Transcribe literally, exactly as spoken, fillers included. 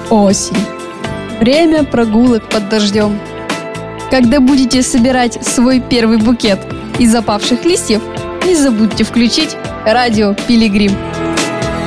Осень. Время прогулок под дождем. Когда будете собирать свой первый букет из опавших листьев, не забудьте включить радио «Пилигрим».